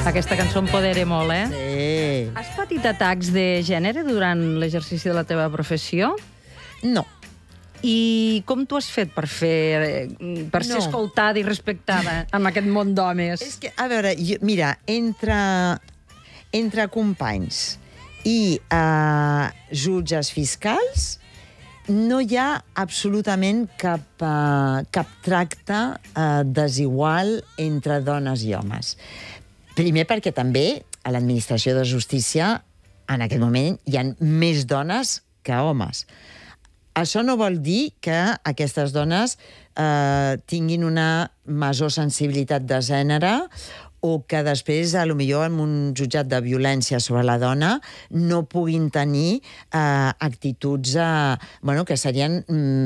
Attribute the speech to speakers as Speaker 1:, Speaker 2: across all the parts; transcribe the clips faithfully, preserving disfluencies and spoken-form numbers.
Speaker 1: Aquesta cançó empodera molt, eh?
Speaker 2: Sí.
Speaker 1: Has patit atacs de gènere durant l'exercici de la teva professió?
Speaker 2: No.
Speaker 1: I com t'ho has fet per fer, per ser
Speaker 2: No.
Speaker 1: escoltada i respectada en aquest món d'homes?
Speaker 2: És que, a veure, jo, mira, entre, entre companys i uh, jutges fiscals no hi ha absolutament cap, uh, cap tracte uh, desigual entre dones i homes. Primer perquè també a l'administració de justícia en aquest moment hi ha més dones que homes. Això no vol dir que aquestes dones eh, tinguin una major sensibilitat de gènere o que després, a lo millor, en un jutjat de violència sobre la dona no puguin tenir eh, actituds eh, bueno, que serien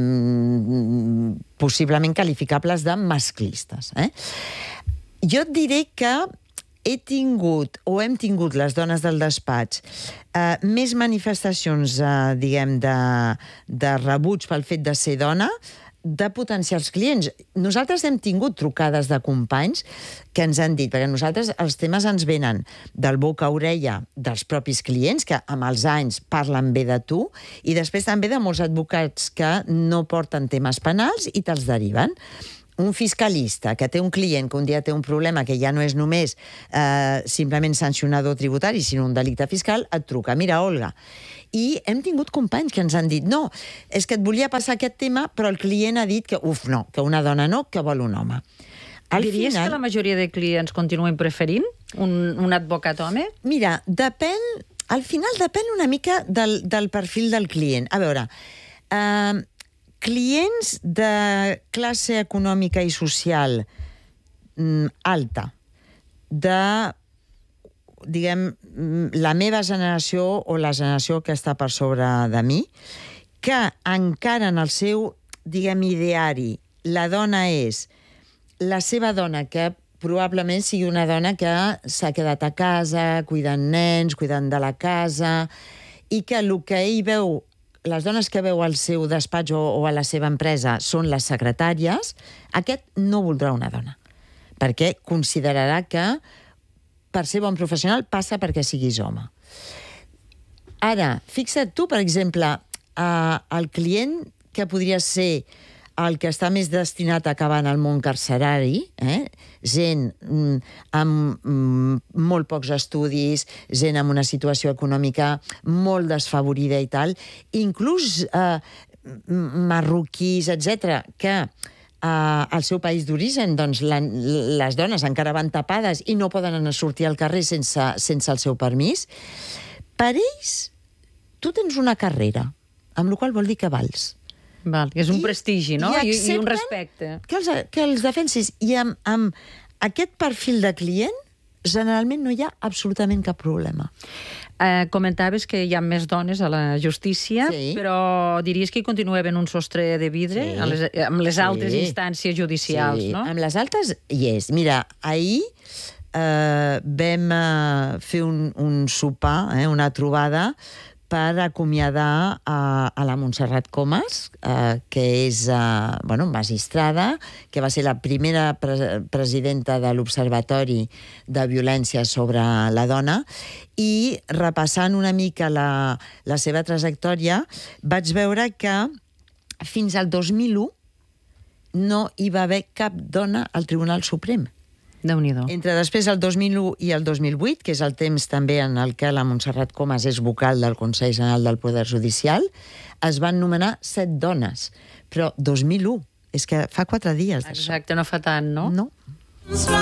Speaker 2: mm, possiblement qualificables de masclistes. Eh? Jo et diré que he tingut, o hem tingut les dones del despatx, eh, més manifestacions, eh, diguem, de, de rebuig pel fet de ser dona, de potencials clients. Nosaltres hem tingut trucades de companys que ens han dit, perquè nosaltres els temes ens venen del boca a orella dels propis clients, que amb els anys parlen bé de tu, i després també de molts advocats que no porten temes penals i te'ls deriven. Un fiscalista que té un client que un dia té un problema que ja no és només eh, simplement sancionador tributari, sinó un delicte fiscal, et truca. Mira, Olga, i hem tingut companys que ens han dit no, és que et volia passar aquest tema, però el client ha dit que, uf, no, que una dona no, que vol un home. Al
Speaker 1: Diries
Speaker 2: final,
Speaker 1: que la majoria de clients continuen preferint un, un advocat home?
Speaker 2: Mira, depèn, al final depèn una mica del, del perfil del client. A veure, eh, clients de classe econòmica i social mm, alta, de, diguem, la meva generació o la generació que està per sobre de mi, que encara en el seu, diguem, ideari, la dona és la seva dona, que probablement sigui una dona que s'ha quedat a casa, cuidant nens, cuidant de la casa, i que el que ell veu, les dones que veu al seu despatx o, o a la seva empresa són les secretàries, aquest no voldrà una dona, perquè considerarà que per ser bon professional passa perquè siguis home. Ara, fixa't tu, per exemple, eh, el client que podria ser el que està més destinat a acabar en el món carcerari, eh? gent mm, amb mm, molt pocs estudis, gent amb una situació econòmica molt desfavorida i tal, inclús eh, marroquís, etcètera, que eh, al seu país d'origen doncs, la, les dones encara van tapades i no poden anar a sortir al carrer sense, sense el seu permís. Per ells, tu tens una carrera, amb la qual vol dir que vals.
Speaker 1: Val, és un
Speaker 2: I,
Speaker 1: prestigi, no? I, I un respecte.
Speaker 2: Que els, que els defensis. I amb, amb aquest perfil de client, generalment no hi ha absolutament cap problema.
Speaker 1: Eh, comentaves que hi ha més dones a la justícia,
Speaker 2: Sí.
Speaker 1: però diries que hi continua havent un sostre de vidre
Speaker 2: Sí.
Speaker 1: a les, amb les
Speaker 2: Sí.
Speaker 1: altres instàncies judicials,
Speaker 2: Sí,
Speaker 1: no?
Speaker 2: amb les altes hi és. Mira, ahir eh, vam eh, fer un, un sopar, eh, una trobada, per acomiadar a, a la Montserrat Comas, eh, que és eh, bueno, magistrada, que va ser la primera pre presidenta de l'Observatori de Violència sobre la Dona, i repassant una mica la, la seva trajectòria, vaig veure que fins al dos mil u no hi va haver cap dona al Tribunal Suprem.
Speaker 1: Déu-n'hi-do.
Speaker 2: Entre després el dos mil u i el dos mil vuit, que és el temps també en el que la Montserrat Comas és vocal del Consell General del Poder Judicial, es van nomenar set dones. Però dos mil u, és que fa quatre dies d'això.
Speaker 1: Exacte, no fa tant, no?
Speaker 2: No.